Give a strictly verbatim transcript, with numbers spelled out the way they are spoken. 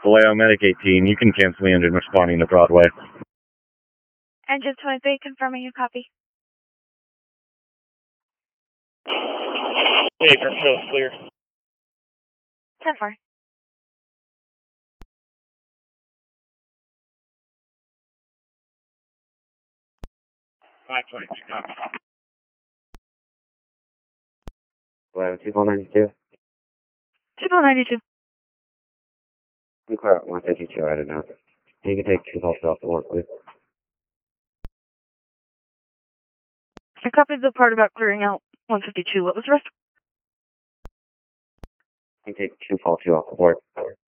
Vallejo, Medic eighteen. You can cancel the engine responding to Broadway. Engine twenty-three, confirming your copy. Hey, from Hills, clear. ten four. five twenty-three, copy. Vallejo, two four ninety-two. two four ninety-two. I'm clear at one fifty-two, I don't know. You can take two calls off the work, please. I copied the part about clearing out one fifty-two. What was the rest? You can take two calls two off the board.